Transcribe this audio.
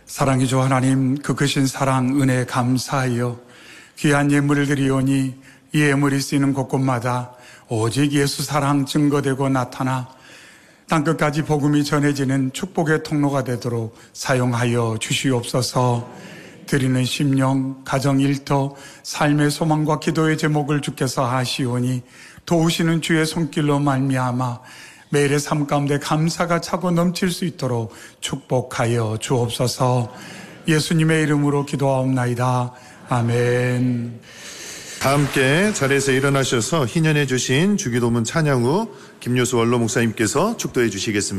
사랑이주 하나님, 그 크신 사랑, 은혜 감사하여 귀한 예물을 드리오니 이 예물이 쓰이는 곳곳마다 오직 예수 사랑 증거되고 나타나 땅끝까지 복음이 전해지는 축복의 통로가 되도록 사용하여 주시옵소서. 드리는 심령, 가정 일터, 삶의 소망과 기도의 제목을 주께서 하시오니 도우시는 주의 손길로 말미암아 매일의 삶 가운데 감사가 차고 넘칠 수 있도록 축복하여 주옵소서. 예수님의 이름으로 기도하옵나이다. 아멘. 다 함께 자리에서 일어나셔서 희년해 주신 주기도문 찬양 후 김효수 원로 목사님께서 축도해 주시겠습니다.